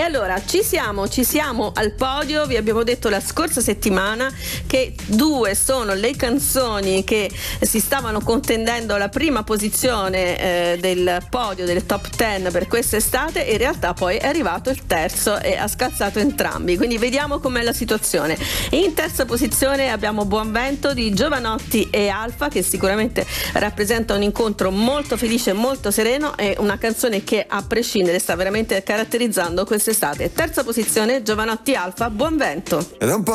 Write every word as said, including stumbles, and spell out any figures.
allora ci siamo, ci siamo al podio. Vi abbiamo detto la scorsa settimana che due sono le canzoni che si stavano contendendo la prima posizione eh, del podio del top dieci per quest'estate, e in realtà poi è arrivato il terzo e ha scalzato entrambi, quindi vediamo com'è la situazione. In terza posizione abbiamo Buon Vento di Jovanotti e Alfa, che sicuramente rappresenta un incontro molto felice, molto sereno, e una canzone che a prescindere sta veramente caratterizzando quest'estate. Terza posizione, Jovanotti Alfa, Buon Vento. Ed è un po'